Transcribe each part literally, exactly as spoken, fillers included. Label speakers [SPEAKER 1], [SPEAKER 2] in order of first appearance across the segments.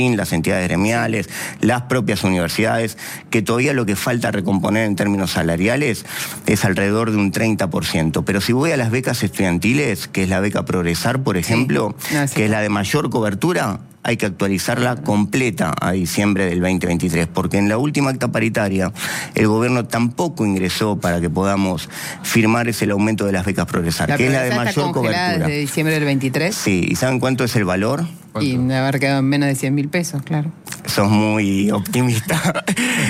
[SPEAKER 1] las entidades gremiales, las propias universidades, que todavía lo que falta recomponer en términos salariales es alrededor de un treinta por ciento. Pero si voy a las becas estudiantiles, que es la beca Progresar, por ejemplo, sí. no, sí. que es la de mayor cobertura, hay que actualizarla completa a diciembre del veinte veintitrés, porque en la última acta paritaria el gobierno tampoco ingresó para que podamos firmar ese el aumento de las becas Progresar,
[SPEAKER 2] la
[SPEAKER 1] que es la de
[SPEAKER 2] está
[SPEAKER 1] mayor cobertura.
[SPEAKER 2] ¿Desde diciembre del veintitrés?
[SPEAKER 1] Sí, ¿y saben cuánto es el valor?
[SPEAKER 2] ¿Cuánto? Y me haber quedado en menos de cien mil pesos, claro.
[SPEAKER 1] Sos muy optimista.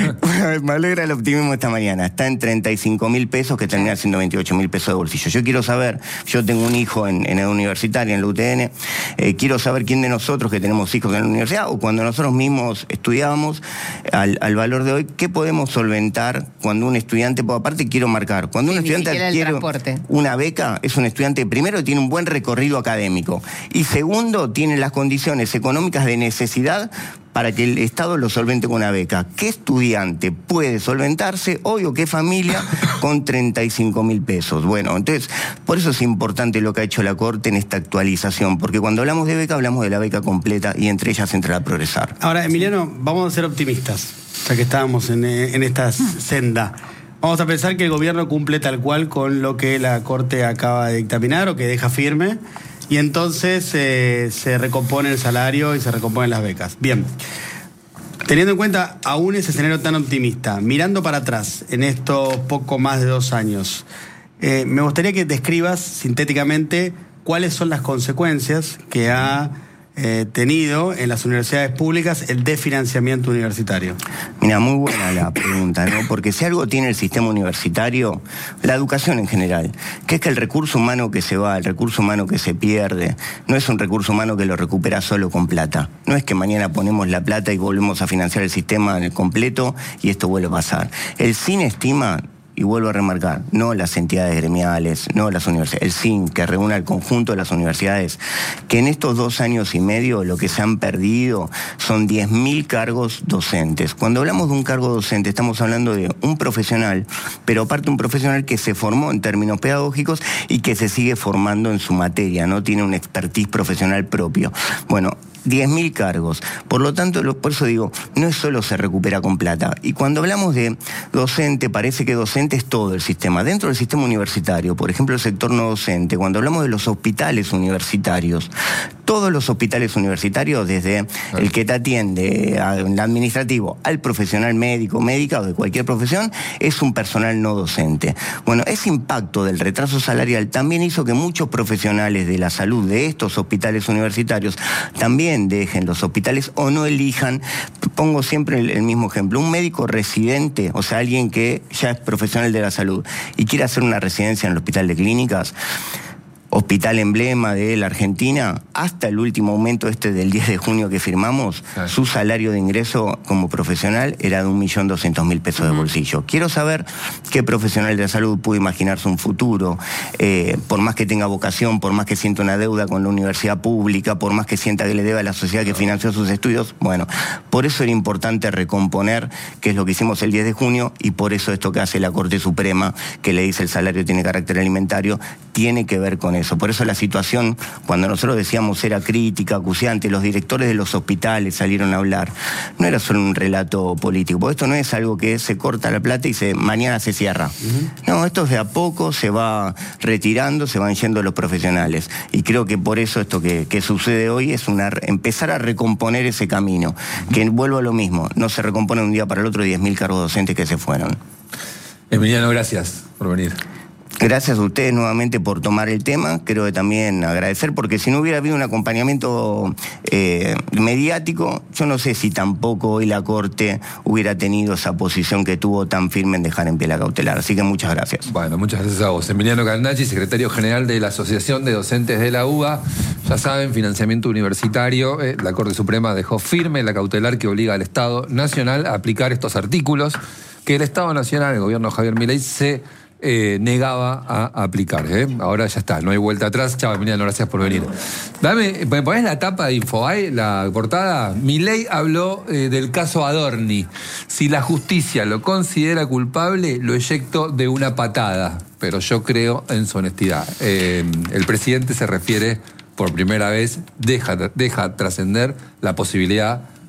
[SPEAKER 1] Me alegra el optimismo esta mañana. Está en treinta y cinco mil pesos, que termina siendo veintiocho mil pesos de bolsillo. Yo quiero saber, yo tengo un hijo en, en edad universitaria, en la U T N, eh, quiero saber quién de nosotros que tenemos hijos en la universidad, o cuando nosotros mismos estudiábamos, al, al valor de hoy, ¿qué podemos solventar cuando un estudiante, pues aparte quiero marcar, cuando sí, un estudiante adquiere una beca, es un estudiante, primero, tiene un buen recorrido académico, y segundo, tiene las condiciones económicas de necesidad para que el Estado lo solvente con una beca. ¿Qué estudiante puede solventarse hoy o qué familia con treinta y cinco mil pesos? Bueno, entonces, por eso es importante lo que ha hecho la Corte en esta actualización, porque cuando hablamos de beca, hablamos de la beca completa y entre ellas entra la Progresar.
[SPEAKER 3] Ahora, Emiliano, vamos a ser optimistas, ya que estábamos en, en esta senda. Vamos a pensar que el gobierno cumple tal cual con lo que la Corte acaba de dictaminar o que deja firme, y entonces eh, se recompone el salario y se recomponen las becas. Bien, teniendo en cuenta aún ese escenario tan optimista, mirando para atrás en estos poco más de dos años, eh, me gustaría que describas sintéticamente cuáles son las consecuencias que ha eh, tenido en las universidades públicas el desfinanciamiento universitario.
[SPEAKER 1] Mira, muy buena la pregunta, ¿no? Porque si algo tiene el sistema universitario, la educación en general, que es que el recurso humano que se va, el recurso humano que se pierde, no es un recurso humano que lo recupera solo con plata. No es que mañana ponemos la plata y volvemos a financiar el sistema completo y esto vuelve a pasar. El C I N estima, y vuelvo a remarcar, no las entidades gremiales, no las universidades, el C I N, que reúne al conjunto de las universidades, que en estos dos años y medio lo que se han perdido son diez mil cargos docentes. Cuando hablamos de un cargo docente, estamos hablando de un profesional, pero aparte un profesional que se formó en términos pedagógicos y que se sigue formando en su materia, no tiene un expertise profesional propio. Bueno, diez mil cargos. Por lo tanto, por eso digo, no es solo se recupera con plata. Y cuando hablamos de docente, parece que docente es todo el sistema. Dentro del sistema universitario, por ejemplo, el sector no docente, cuando hablamos de los hospitales universitarios, todos los hospitales universitarios, desde el que te atiende, al administrativo, al profesional médico, médica o de cualquier profesión, es un personal no docente. Bueno, ese impacto del retraso salarial también hizo que muchos profesionales de la salud de estos hospitales universitarios también dejen los hospitales o no elijan. Pongo siempre el, el mismo ejemplo, un médico residente, o sea, alguien que ya es profesional de la salud y quiere hacer una residencia en el hospital de clínicas, hospital emblema de la Argentina, hasta el último aumento este del diez de junio que firmamos, claro, su salario de ingreso como profesional era de un millón doscientos mil pesos uh-huh. de bolsillo. Quiero saber qué profesional de la salud puede imaginarse un futuro, eh, por más que tenga vocación, por más que sienta una deuda con la universidad pública, por más que sienta que le debe a la sociedad que financió sus estudios. Bueno, por eso era importante recomponer, que es lo que hicimos el diez de junio, y por eso esto que hace la Corte Suprema, que le dice el salario tiene carácter alimentario, tiene que ver con eso. Por eso la situación, cuando nosotros decíamos era crítica, acuciante, los directores de los hospitales salieron a hablar, no era solo un relato político, porque esto no es algo que se corta la plata y se mañana se cierra. Uh-huh. No, esto es de a poco, se va retirando, se van yendo los profesionales. Y creo que por eso esto que, que sucede hoy es una, empezar a recomponer ese camino, uh-huh. que vuelvo a lo mismo, no se recompone de un día para el otro diez mil cargos docentes que se fueron.
[SPEAKER 4] Emiliano, gracias por venir.
[SPEAKER 1] Gracias a ustedes nuevamente por tomar el tema. Creo que también agradecer, porque si no hubiera habido un acompañamiento eh, mediático, yo no sé si tampoco hoy la Corte hubiera tenido esa posición que tuvo tan firme en dejar en pie la cautelar. Así que muchas gracias.
[SPEAKER 4] Bueno, muchas gracias a vos. Emiliano Candacci, secretario general de la Asociación de Docentes de la U B A. Ya saben, financiamiento universitario. Eh, la Corte Suprema dejó firme la cautelar que obliga al Estado Nacional a aplicar estos artículos que el Estado Nacional, el gobierno de Javier Milei, se Eh, negaba a aplicar. ¿eh? Ahora ya está, no hay vuelta atrás. Chao, Emiliano, gracias por venir. Dame, ¿me ponés la tapa de Infobae, la portada? Milei habló eh, del caso Adorni. Si la justicia lo considera culpable, lo eyecto de una patada. Pero yo creo en su honestidad. Eh, el presidente se refiere, por primera vez, deja, deja trascender la posibilidad